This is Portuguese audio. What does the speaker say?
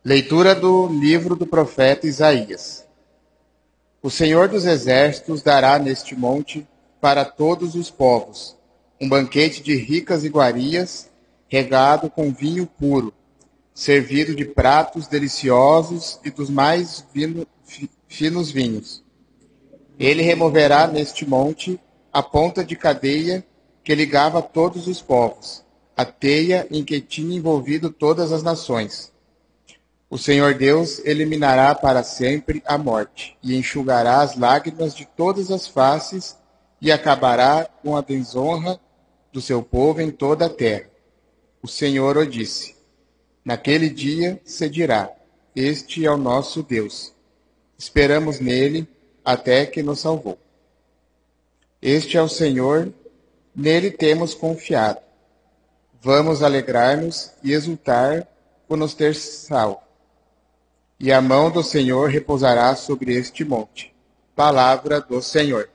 Leitura do livro do profeta Isaías. O Senhor dos Exércitos dará neste monte para todos os povos um banquete de ricas iguarias, regado com vinho puro, servido de pratos deliciosos e dos mais finos vinhos. Ele removerá neste monte a ponta de cadeia que ligava todos os povos, a teia em que tinha envolvido todas as nações. O Senhor Deus eliminará para sempre a morte, e enxugará as lágrimas de todas as faces, e acabará com a desonra do seu povo em toda a terra. O Senhor o disse. Naquele dia se dirá: Este é o nosso Deus. Esperamos nele até que nos salvou. Este é o Senhor, nele temos confiado. Vamos alegrar-nos e exultar por nos ter salvo. E a mão do Senhor repousará sobre este monte. Palavra do Senhor.